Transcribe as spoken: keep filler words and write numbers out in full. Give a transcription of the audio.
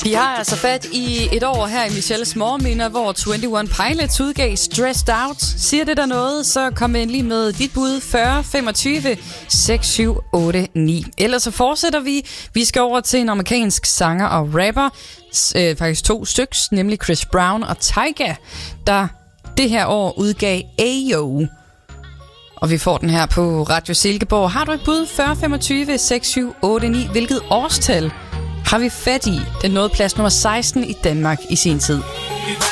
Vi har altså fat i et år her i Michelles Morgenminder, hvor enogtyve Pilots udgav Stressed Out. Siger det der noget, så kom ind lige med dit bud fyrre femogtyve seks syv otte ni. Ellers så fortsætter vi. Vi skal over til en amerikansk sanger og rapper. Øh, faktisk to styks, nemlig Chris Brown og Tyga, der det her år udgav Ayo. Og vi får den her på Radio Silkeborg. Har du et bud? fyrre femogtyve seks syv otte ni. Hvilket årstal har vi fat i? Den nåede plads nummer seksten i Danmark i sin tid.